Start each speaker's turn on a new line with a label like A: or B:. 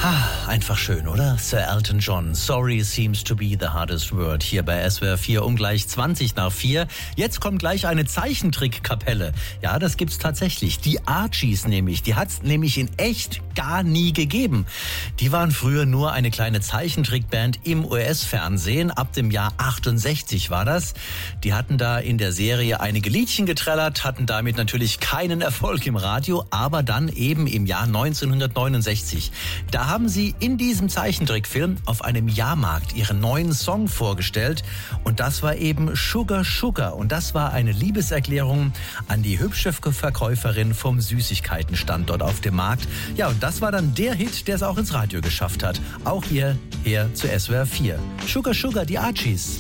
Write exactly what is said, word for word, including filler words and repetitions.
A: Ah, einfach schön, oder? Sir Elton John, Sorry seems to be the hardest word. Hier bei S W R vier um gleich zwanzig nach vier. Jetzt kommt gleich eine Zeichentrickkapelle. Ja, das gibt's tatsächlich. Die Archies nämlich, die hat's nämlich in echt gar nie gegeben. Die waren früher nur eine kleine Zeichentrickband im U S-Fernsehen. Ab dem Jahr achtundsechzig war das. Die hatten da in der Serie einige Liedchen getrellert, hatten damit natürlich keinen Erfolg im Radio, aber dann eben im Jahr neunzehnhundertneunundsechzig. Da haben sie in diesem Zeichentrickfilm auf einem Jahrmarkt ihren neuen Song vorgestellt. Und das war eben Sugar Sugar. Und das war eine Liebeserklärung an die hübsche Verkäuferin vom Süßigkeitenstand dort auf dem Markt. Ja, und das war dann der Hit, der es auch ins Radio geschafft hat. Auch hier, her zu S W R vier. Sugar Sugar, die Archies.